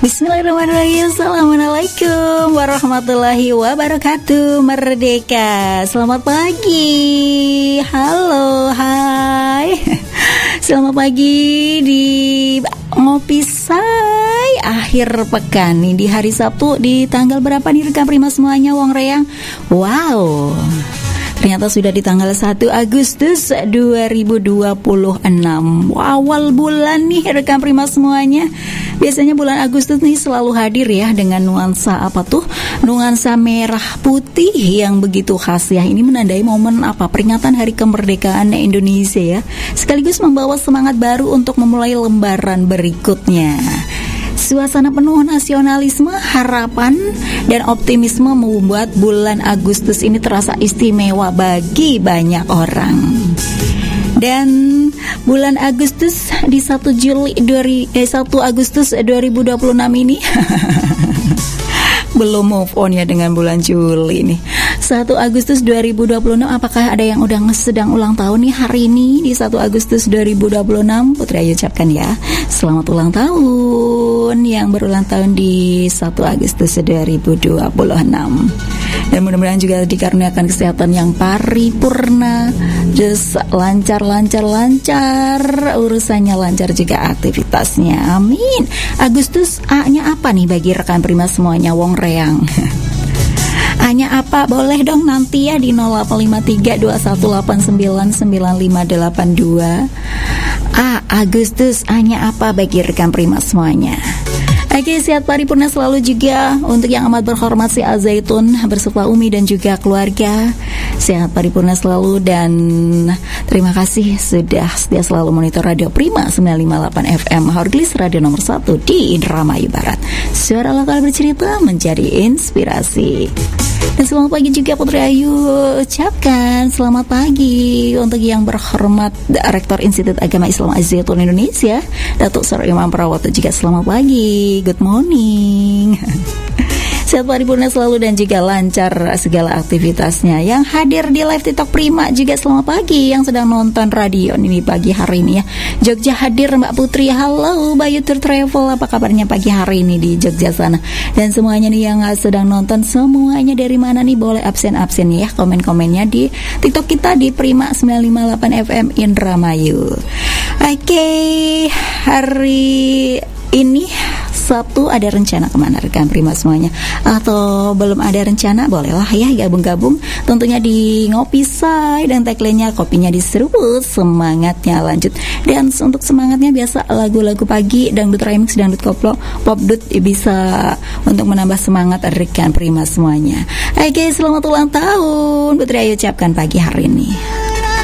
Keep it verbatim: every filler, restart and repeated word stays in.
Bismillahirrahmanirrahim. Assalamualaikum warahmatullahi wabarakatuh. Merdeka. Selamat pagi. Halo, hai. Selamat pagi di Ngopi Say akhir pekan nih di hari Sabtu di tanggal berapa nih rekan prima semuanya Wong Reyang? Wow. Ternyata sudah di tanggal satu Agustus dua ribu dua puluh enam. Awal bulan nih rekan prima semuanya. Biasanya bulan Agustus nih selalu hadir ya dengan nuansa apa tuh? Nuansa merah putih yang begitu khas ya. Ini menandai momen apa? Peringatan Hari Kemerdekaan Indonesia ya. Sekaligus membawa semangat baru untuk memulai lembaran berikutnya. Suasana penuh nasionalisme, harapan, dan optimisme membuat bulan Agustus ini terasa istimewa bagi banyak orang. Dan bulan Agustus di satu Juli eh, satu Agustus dua ribu dua puluh enam ini belum move on ya dengan bulan Juli nih. satu Agustus dua ribu dua puluh enam, apakah ada yang udah sedang ulang tahun nih hari ini di satu Agustus dua ribu dua puluh enam? Putri Ayu ucapkan ya, selamat ulang tahun yang berulang tahun di satu Agustus dua ribu dua puluh enam. Dan mudah-mudahan juga dikaruniakan kesehatan yang paripurna, just lancar-lancar-lancar urusannya, lancar juga aktivitasnya. Amin. Agustus A-nya apa nih bagi rekan prima semuanya Wong Reyang? A-nya apa? Boleh dong nanti ya di nol delapan lima tiga dua satu delapan sembilan sembilan lima delapan dua. A, Agustus A-nya apa bagi rekan prima semuanya? Oke, sehat paripurna selalu juga untuk yang amat berhormat si Al-Zaitun berserta Umi dan juga keluarga. Sehat paripurna selalu dan terima kasih sudah setia selalu monitor Radio Prima sembilan lima delapan F M Horglis, radio nomor satu di Indramayu Barat. Suara lokal bercerita menjadi inspirasi. Dan selamat pagi juga Putri Ayu ucapkan selamat pagi untuk yang berhormat Rektor Institut Agama Islam Al-Zaitun Indonesia, Datuk Sor Imam Prawoto juga selamat pagi, good morning. Sehat paripurna selalu dan juga lancar segala aktivitasnya. Yang hadir di live TikTok Prima juga selamat pagi. Yang sedang nonton radio ini pagi hari ini ya, Jogja hadir Mbak Putri. Halo Bayu Tour Travel, apa kabarnya pagi hari ini di Jogja sana? Dan semuanya nih yang sedang nonton, semuanya dari mana nih? Boleh absen-absen ya komen-komennya di TikTok kita di Prima sembilan lima delapan F M Indramayu. Oke, okay, hari ini Sabtu ada rencana kemana rekan prima semuanya? Atau belum ada rencana? Bolehlah ya gabung-gabung tentunya di Ngopi Say dan tagline-nya kopinya diseruput, semangatnya lanjut. Dan untuk semangatnya biasa lagu-lagu pagi, dangdut remix, dangdut koplo, popdut bisa untuk menambah semangat rekan prima semuanya. Oke, selamat ulang tahun Putri Ayu ucapkan pagi hari ini.